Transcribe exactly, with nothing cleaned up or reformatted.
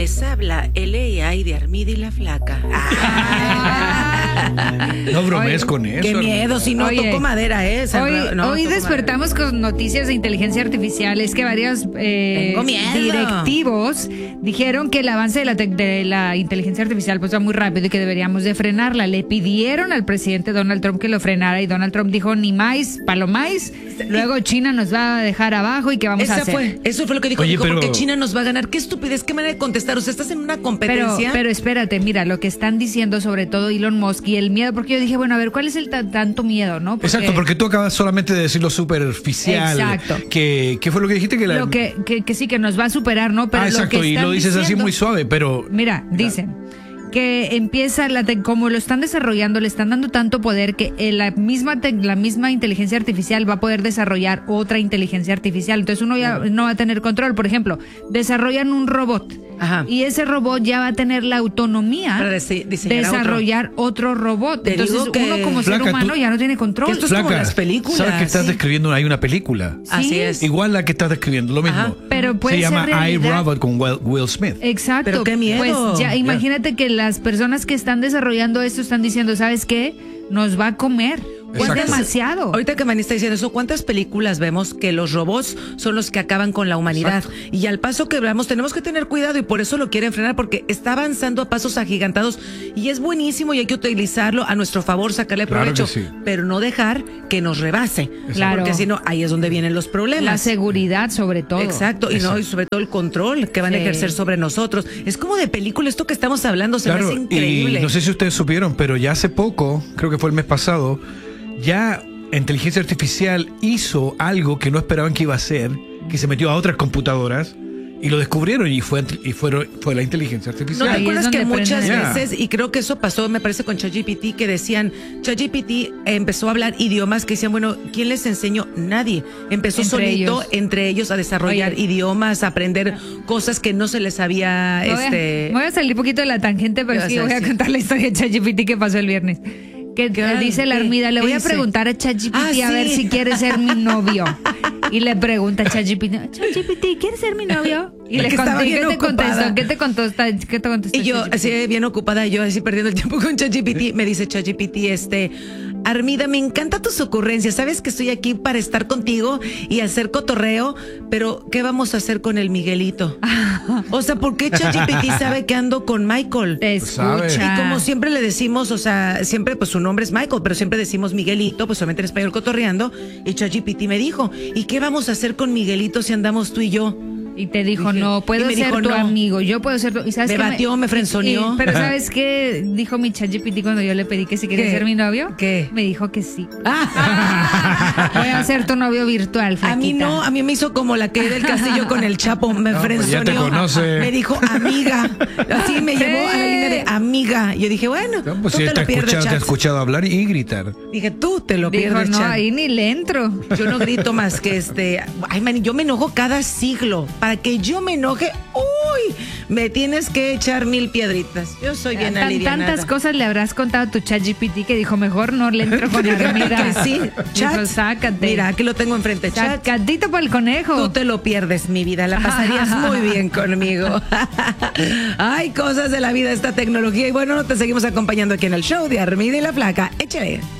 Les habla el A I de Armida y la Flaca. Ah. No bromees con eso. Qué miedo, si no Oye, toco madera, ¿eh? Hoy, no, hoy toco despertamos madera. con noticias de inteligencia artificial. Es que varios eh, Tengo miedo. directivos dijeron que el avance de la, tec- de la inteligencia artificial pues va muy rápido y que deberíamos de frenarla. Le pidieron al presidente Donald Trump que lo frenara y Donald Trump dijo ni más, palo más. Luego China nos va a dejar abajo y qué vamos Esa a hacer. fue, eso fue lo que dijo, Oye, dijo pero- porque China nos va a ganar. Qué estupidez, qué manera de contestar. O sea, estás en una Pero, competencia. pero espérate, mira, lo que están diciendo sobre todo Elon Musk y el miedo, porque yo dije, bueno, a ver, ¿cuál es el ta- tanto miedo, no? Exacto, porque tú acabas solamente de decir lo superficial. Exacto. Que, ¿Qué fue lo que dijiste? Que la... Lo que, que, que sí, que nos va a superar, ¿no? Pero ah, exacto, lo que y están lo dices así diciendo- muy suave, pero... Mira, dicen que empieza, la te- como lo están desarrollando, le están dando tanto poder que eh, la misma te- la misma inteligencia artificial va a poder desarrollar otra inteligencia artificial. Entonces uno ya no va a tener control. Por ejemplo, desarrollan un robot. Ajá. Y ese robot ya va a tener la autonomía Para dise- de diseñar a otro. desarrollar otro, robot. Te Entonces digo que- uno como Flaca, ser humano tú- ya no tiene control. que esto es como las películas, ¿Sabes que estás sí. describiendo? Hay una película. Así Sí. es. Igual la que estás describiendo, lo mismo. Ajá. Pero puede Se ser llama I, realidad. Robot con Will, Will Smith. Exacto. Pero qué miedo. Pues ya imagínate que las personas que están desarrollando esto están diciendo, ¿sabes qué? Nos va a comer. Es Exacto. demasiado. Ahorita que Manny está diciendo eso, ¿cuántas películas vemos que los robots son los que acaban con la humanidad? Exacto. Y al paso que vamos, tenemos que tener cuidado y por eso lo quieren frenar, porque está avanzando a pasos agigantados y es buenísimo y hay que utilizarlo a nuestro favor, sacarle Claro provecho, que sí. pero no dejar que nos rebase. Claro. Porque si no, ahí es donde vienen los problemas. La seguridad sobre todo. Exacto, y no, Exacto. y sobre todo el control que van a Sí. ejercer sobre nosotros. Es como de película esto que estamos hablando, se me hace increíble. y no sé si ustedes supieron, pero ya hace poco, creo que fue el mes pasado, ya inteligencia artificial hizo algo que no esperaban que iba a hacer, que se metió a otras computadoras y lo descubrieron y fue y fueron, fue la inteligencia ¿No artificial. te Ahí es acuerdas que donde muchas prenden. veces, y creo que eso pasó, me parece, con ChatGPT, que decían, ChatGPT empezó a hablar idiomas que decían, bueno, ¿quién les enseñó? Nadie. Empezó Entre solito, ellos. entre ellos, a desarrollar Oye. idiomas, a aprender cosas que no se les había, Me voy, a, este... me voy a salir un poquito de la tangente, pero ¿Qué sí vas a voy a decir? contar la historia de ChatGPT que pasó el viernes. Que ¿Qué? eh, dice la ¿Qué? Armida, le ¿Qué voy a dice? preguntar a ChatGPT Ah, a ver sí. si quiere ser mi novio. Y le pregunta a ChatGPT, ChatGPT, ¿quieres ser mi novio? Y La le que estaba contó, ¿qué bien te ocupada. contestó? ¿Qué te contestó? ¿Qué te contestó Y yo, ChatGPT? así bien ocupada, yo así perdiendo el tiempo con ChatGPT, me dice ChatGPT, este, Armida, me encanta tus ocurrencias, sabes que estoy aquí para estar contigo y hacer cotorreo, pero ¿qué vamos a hacer con el Miguelito? O sea, ¿por qué ChatGPT sabe que ando con Michael? Te sabe. escucha. Y como siempre le decimos, o sea, siempre pues su nombre es Michael, pero siempre decimos Miguelito, pues solamente en español cotorreando, y ChatGPT me dijo, ¿y qué vamos a hacer con Miguelito si andamos tú y yo? Y te dijo, Dije- no, y puedo me ser dijo, tu no. amigo, yo puedo ser tu... ¿Y sabes Me qué batió, me frenzoneó. y- Pero ¿sabes qué dijo mi ChatGPT cuando yo le pedí que si quería ¿Qué? ser mi novio? ¿Qué? Me dijo que sí. Ah. Voy a ser tu novio virtual, A mí flaquita. no, a mí me hizo como la que del castillo con el Chapo, me No, pues ya te frenzoneó. conoce. Me dijo amiga, así me llevó a la línea de amiga. Yo dije, bueno, No, pues tú si te él te ha lo pierdes, escuchado, te ha Chats. escuchado hablar y gritar. Dije, tú te lo Dijo, pierdes, no, Chat. ahí ni le entro. Yo no grito más que este. Ay, man, yo me enojo cada siglo. Para que yo me enoje, uy, me tienes que echar mil piedritas. Yo soy bien Tan- alivianada. tantas cosas le habrás contado a tu ChatGPT que dijo, mejor no le entro con Armida. Que sí, Dijo, Chat. sácate. Mira, aquí lo tengo enfrente, Chat. Sacadito para el conejo. Tú te lo pierdes, mi vida. La pasarías muy bien conmigo. Hay cosas de la vida, esta tecnología. Y bueno, te seguimos acompañando aquí en el show de Armida y la Flaca. Échale.